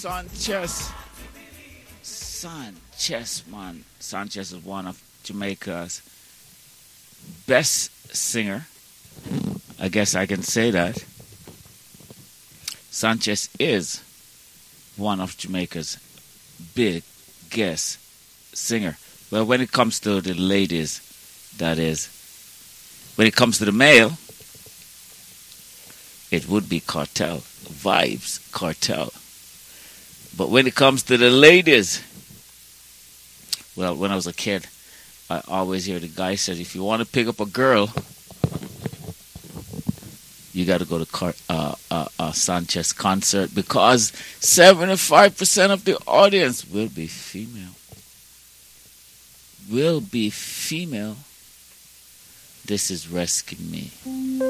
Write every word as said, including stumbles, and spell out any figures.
Sanchez. Sanchez, man. Sanchez is one of Jamaica's best singer. I guess I can say that. Sanchez is one of Jamaica's biggest singer. Well, when it comes to the ladies, that is. When it comes to the male, it would be Cartel. Vibes, Cartel. But when it comes to the ladies, well, when I was a kid, I always hear the guy says, if you want to pick up a girl, you got to go to Car- uh, uh, uh, Sanchez concert because seventy-five percent of the audience will be female. Will be female. This is Rescue Me.